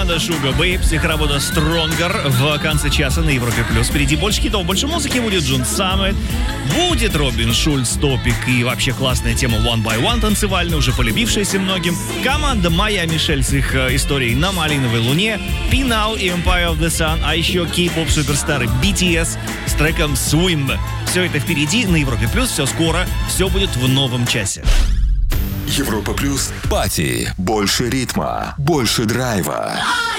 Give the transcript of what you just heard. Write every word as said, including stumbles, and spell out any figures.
команда Sugar Babes, их работа Stronger в конце часа на Европе+. Впереди больше хитов, больше музыки, будет Джун Саммет, будет Робин Шульц, Топик и вообще классная тема One by One танцевальная, уже полюбившаяся многим. Команда Майя Мишель с их историей на Малиновой Луне, P-Now и Empire of the Sun, а еще кей-поп суперстары би ти эс с треком Swim. Все это впереди на Европе+, все скоро, все будет в новом часе. Европа плюс. Пати. Больше ритма. Больше драйва.